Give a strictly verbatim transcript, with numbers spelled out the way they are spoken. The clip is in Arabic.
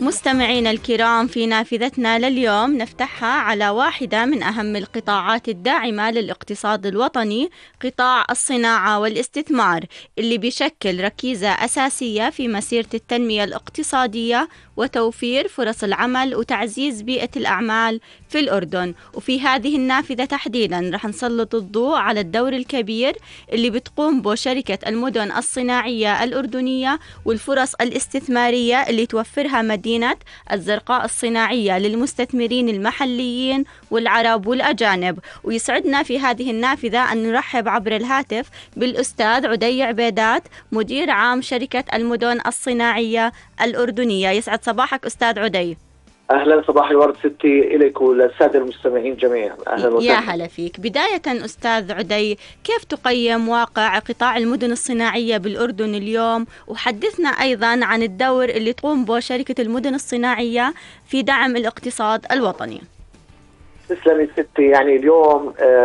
مستمعينا الكرام، في نافذتنا لليوم نفتحها على واحدة من أهم القطاعات الداعمة للاقتصاد الوطني، قطاع الصناعة والاستثمار، اللي بيشكل ركيزة أساسية في مسيرة التنمية الاقتصادية وتوفير فرص العمل وتعزيز بيئة الأعمال في الأردن. وفي هذه النافذة تحديدا رح نسلط الضوء على الدور الكبير اللي بتقوم به شركة المدن الصناعية الأردنية والفرص الاستثمارية اللي توفرها مدينة الزرقاء الصناعية للمستثمرين المحليين والعرب والأجانب. ويسعدنا في هذه النافذة أن نرحب عبر الهاتف بالأستاذ عدي عبيدات، مدير عام شركة المدن الصناعية الأردنية. يسعد صباحك أستاذ عدي. أهلا، صباح الورد ستي إليك وللسادة المستمعين جميعا. أهلا وسهلا. يا هلا فيك. بداية أستاذ عدي، كيف تقيم واقع قطاع المدن الصناعية بالأردن اليوم؟ وحدثنا أيضا عن الدور اللي تقوم به شركة المدن الصناعية في دعم الاقتصاد الوطني. تسلمي ستي. يعني اليوم